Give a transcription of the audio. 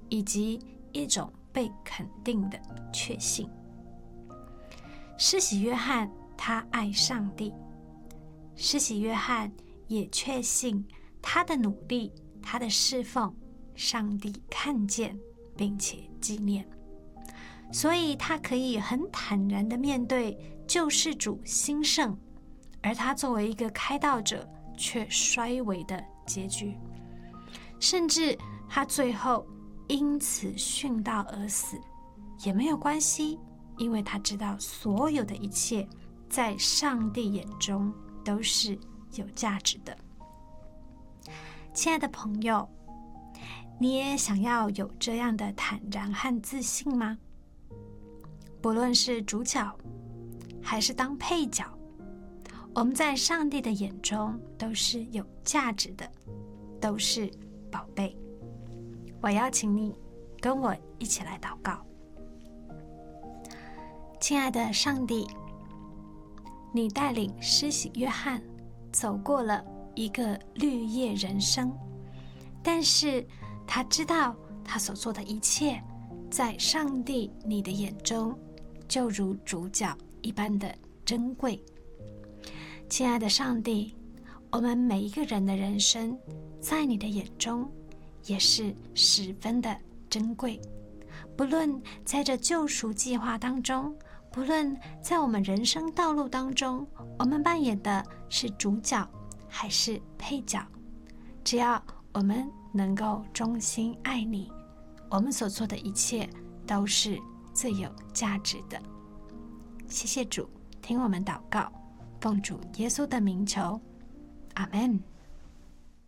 以及一种被肯定的确信。施洗约翰他爱上帝，施洗约翰也确信他的努力，他的侍奉，上帝看见并且纪念，所以他可以很坦然地面对救世主兴盛，而他作为一个开道者却衰微的结局，甚至他最后因此殉道而死也没有关系，因为他知道所有的一切在上帝眼中都是有价值的。亲爱的朋友，你也想要有这样的坦然和自信吗？不论是主角还是当配角，我们在上帝的眼中都是有价值的，都是宝贝。我邀请你跟我一起来祷告。亲爱的上帝，你带领施洗约翰走过了一个绿叶人生，但是他知道他所做的一切在上帝你的眼中就如主角一般的珍贵。亲爱的上帝，我们每一个人的人生在你的眼中也是十分的珍贵，不论在这救赎计划当中，不论在我们人生道路当中，我们扮演的是主角还是配角，只要我们能够忠心爱你，我们所做的一切都是最有价值的。谢谢主，听我们祷告，奉主耶稣的名求，阿们。